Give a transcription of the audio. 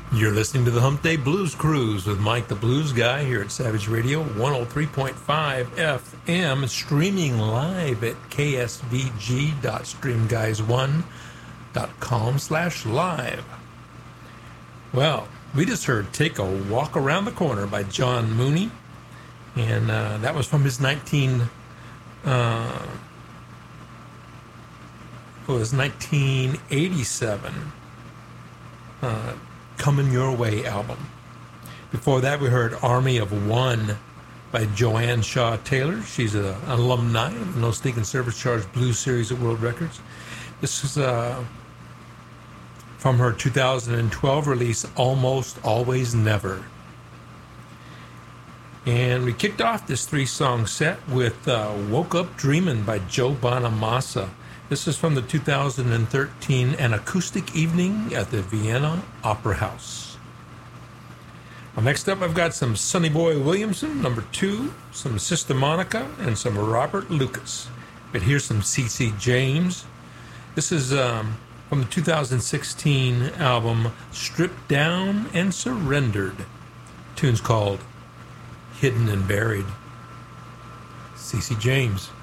You're listening to the Hump Day Blues Cruise with Mike the Blues Guy here at Savage Radio 103.5 FM, streaming live at ksbg.streamguys1.com/live. Well, we just heard Take a Walk Around the Corner by John Mooney, and that was from his 1987 Coming Your Way album. Before that, we heard Army of One by Joanne Shaw Taylor. She's an alumni of the No Stinking Service Charge Blues Series at World Records. This is from her 2012 release, Almost Always Never. And we kicked off this three-song set with Woke Up Dreamin' by Joe Bonamassa. This is from the 2013 An Acoustic Evening at the Vienna Opera House. Well, next up, I've got some Sonny Boy Williamson, number 2, some Sister Monica, and some Robert Lucas. But here's some C.C. James. This is from the 2016 album Stripped Down and Surrendered. The tune's called Hidden and Buried. C.C. James.